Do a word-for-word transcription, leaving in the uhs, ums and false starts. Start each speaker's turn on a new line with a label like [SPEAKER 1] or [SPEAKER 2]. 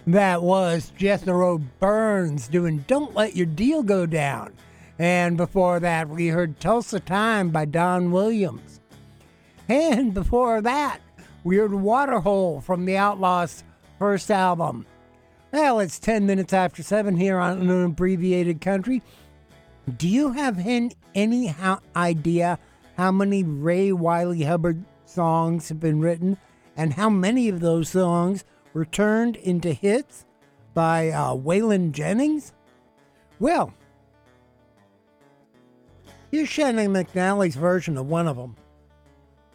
[SPEAKER 1] That was Jethro Burns doing Don't Let Your Deal Go Down. And before that, we heard Tulsa Time by Don Williams. And before that, we heard Waterhole from the Outlaws' first album. Well, it's ten minutes after seven here on an abbreviated country. Do you have any, any how, idea how many Ray Wiley Hubbard songs have been written and how many of those songs were turned into hits by uh, Waylon Jennings? Well, here's Shannon McNally's version of one of them.